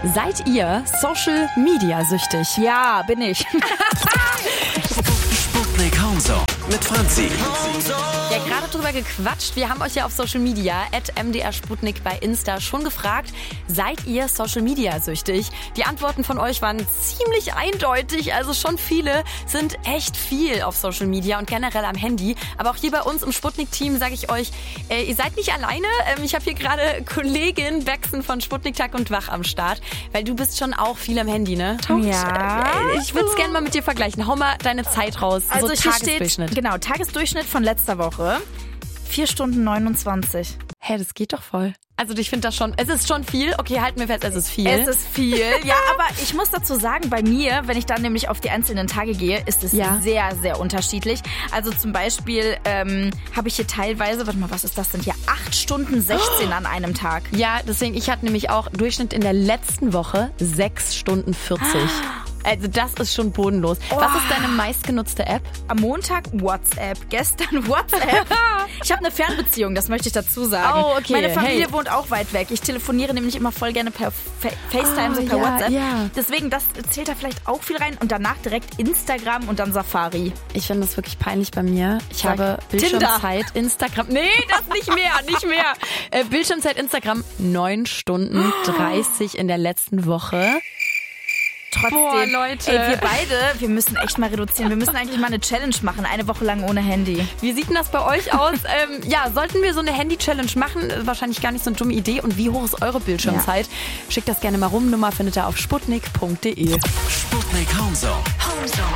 Seid ihr Social Media süchtig? Ja, bin ich. Sputnik Homezone mit Franzi. Ja, gerade drüber gequatscht. Wir haben euch ja auf Social Media @mdrsputnik bei Insta schon gefragt, seid ihr Social Media süchtig? Die Antworten von euch waren ziemlich eindeutig, also schon viele sind echt viel auf Social Media und generell am Handy. Aber auch hier bei uns im Sputnik-Team sage ich euch, ihr seid nicht alleine. Ich habe hier gerade Kollegin Bexen von Sputnik Tag und Wach am Start, weil du bist schon auch viel am Handy, ne? Ja. Ich würde es gerne mal mit dir vergleichen. Hau mal deine Zeit raus, Also so hier Tagesdurchschnitt. steht, genau, Tagesdurchschnitt von letzter Woche. 4 Stunden 29. Hä, das geht doch voll. Also ich finde das schon, es ist schon viel. Okay, halten wir fest, es ist viel. Es ist viel, ja, aber ich muss dazu sagen, bei mir, wenn ich dann nämlich auf die einzelnen Tage gehe, ist es sehr, sehr unterschiedlich. Also zum Beispiel habe ich hier teilweise, warte mal, was ist das denn hier? 8 Stunden 16 an einem Tag. Ja, deswegen, ich hatte nämlich auch Durchschnitt in der letzten Woche 6 Stunden 40. Also das ist schon bodenlos. Was ist deine meistgenutzte App? Am Montag WhatsApp, gestern WhatsApp. Ich habe eine Fernbeziehung, das möchte ich dazu sagen. Oh, okay. Meine Familie wohnt auch weit weg. Ich telefoniere nämlich immer voll gerne per FaceTime, so per WhatsApp. Ja. Deswegen, das zählt da vielleicht auch viel rein. Und danach direkt Instagram und dann Safari. Ich finde das wirklich peinlich bei mir. Ich Sag, habe Bildschirmzeit, Instagram. Nee, das nicht mehr. Bildschirmzeit, Instagram 9 Stunden 30 in der letzten Woche. Trotzdem, Boah, Leute. Ey, wir müssen echt mal reduzieren. Wir müssen eigentlich mal eine Challenge machen, 1 Woche lang ohne Handy. Wie sieht denn das bei euch aus? Sollten wir so eine Handy-Challenge machen? Wahrscheinlich gar nicht so eine dumme Idee. Und wie hoch ist eure Bildschirmzeit? Schickt das gerne mal rum. Nummer findet ihr auf sputnik.de. Sputnik Homezone.